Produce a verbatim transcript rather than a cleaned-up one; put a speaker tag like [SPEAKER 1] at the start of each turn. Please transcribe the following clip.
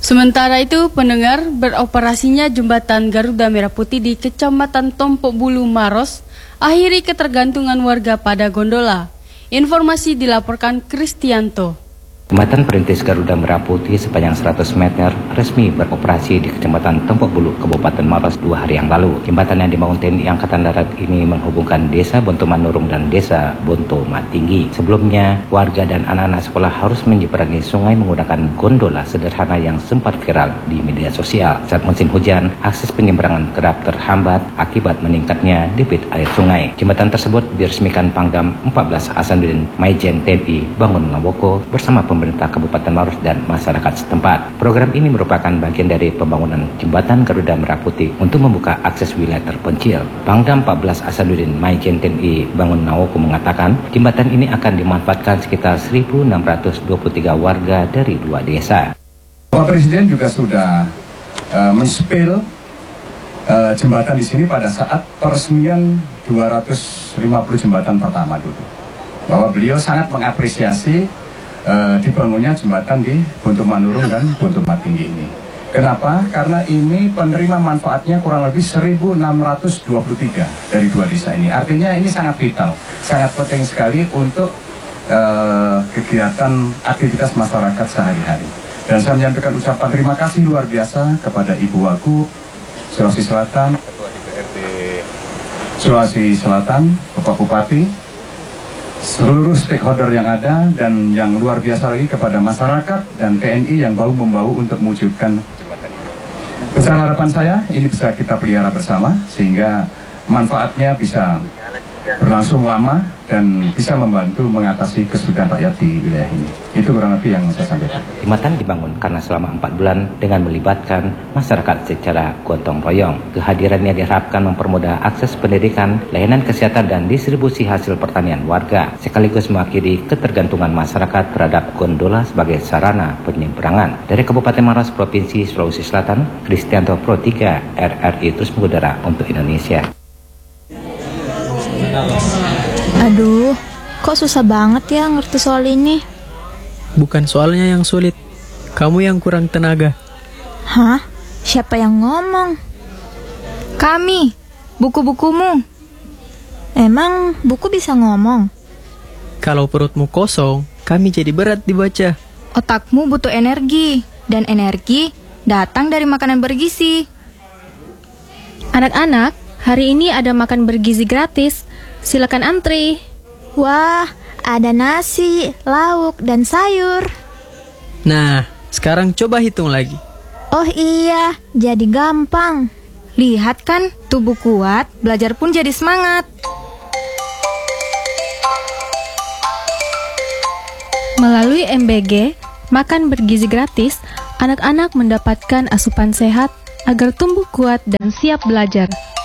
[SPEAKER 1] Sementara itu, pendengar, beroperasinya jembatan Garuda Merah Putih di Kecamatan Tompok Bulu, Maros, akhiri ketergantungan warga pada gondola. Informasi dilaporkan Kristianto.
[SPEAKER 2] Jembatan perintis Garuda Merah Putih sepanjang seratus meter resmi beroperasi di Kecamatan Tompok Bulu, Kabupaten Maros dua hari yang lalu. Jembatan yang dibangun T N I Angkatan Darat ini menghubungkan Desa Bonto Manurung dan Desa Bonto Matinggi. Sebelumnya, warga dan anak-anak sekolah harus menyeberangi sungai menggunakan gondola sederhana yang sempat viral di media sosial. Saat musim hujan, akses penyeberangan kerap terhambat akibat meningkatnya debit air sungai. Jembatan tersebut diresmikan Pangdam empat belas Hasanuddin Maijen T N I Bangun Ngawoko bersama pemerintah pemerintah Kabupaten Maros dan masyarakat setempat. Program ini merupakan bagian dari pembangunan jembatan Garuda Merah Putih untuk membuka akses wilayah terpencil. Pangdam empat belas Hasanuddin Maijen T N I Bangun Ngawoko mengatakan jembatan ini akan dimanfaatkan sekitar seribu enam ratus dua puluh tiga warga dari dua desa.
[SPEAKER 3] Bapak Presiden juga sudah uh, men-spill uh, jembatan di sini pada saat peresmian dua ratus lima puluh jembatan pertama dulu. Bahwa beliau sangat mengapresiasi Uh, dibangunnya jembatan di Bonto Manurung dan Bonto Matinggi ini. Kenapa? Karena ini penerima manfaatnya kurang lebih seribu enam ratus dua puluh tiga dari dua desa ini. Artinya ini sangat vital, sangat penting sekali untuk uh, kegiatan aktivitas masyarakat sehari-hari. Dan saya menyampaikan ucapan terima kasih luar biasa kepada Ibu Wagub Sulawesi Selatan, Ketua D P R D Sulawesi Selatan, Bapak Bupati, seluruh stakeholder yang ada, dan yang luar biasa lagi kepada masyarakat dan T N I yang bahu-membahu untuk mewujudkan jembatan ini. Besar harapan saya ini bisa kita pelihara bersama sehingga manfaatnya bisa berlangsung lama dan bisa membantu mengatasi kesulitan rakyat di wilayah ini. Itu kurang lebih yang saya sampaikan.
[SPEAKER 2] Jembatan dibangun karena selama empat bulan dengan melibatkan masyarakat secara gotong royong. Kehadirannya diharapkan mempermudah akses pendidikan, layanan kesehatan, dan distribusi hasil pertanian warga, sekaligus mengakhiri ketergantungan masyarakat terhadap gondola sebagai sarana penyeberangan. Dari Kabupaten Maros, Provinsi Sulawesi Selatan, Kristianto Pro tiga R R I terus mengudara untuk Indonesia.
[SPEAKER 4] Aduh, kok susah banget ya ngerti soal ini?
[SPEAKER 5] Bukan soalnya yang sulit, kamu yang kurang tenaga.
[SPEAKER 4] Hah? Siapa yang ngomong?
[SPEAKER 6] Kami, buku-bukumu.
[SPEAKER 4] Emang buku bisa ngomong?
[SPEAKER 5] Kalau perutmu kosong, kami jadi berat dibaca.
[SPEAKER 6] Otakmu butuh energi, dan energi datang dari makanan bergizi. Anak-anak, hari ini ada makan bergizi gratis. Silakan antri.
[SPEAKER 4] Wah, ada nasi, lauk, dan sayur.
[SPEAKER 5] Nah, sekarang coba hitung lagi.
[SPEAKER 4] Oh iya, jadi gampang.
[SPEAKER 6] Lihat kan, tubuh kuat, belajar pun jadi semangat. Melalui M B G, makan bergizi gratis, anak-anak mendapatkan asupan sehat agar tumbuh kuat dan siap belajar.